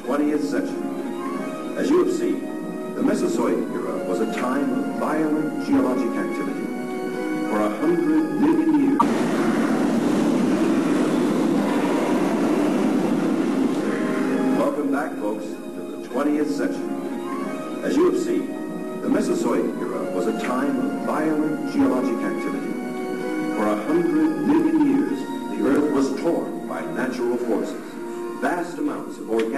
20th century. As you have seen, the Mesozoic era was a time of violent geologic activity. For 100 million years, welcome back, folks, to the 20th century. As you have seen, the Mesozoic era was a time of violent geologic activity. For 100 million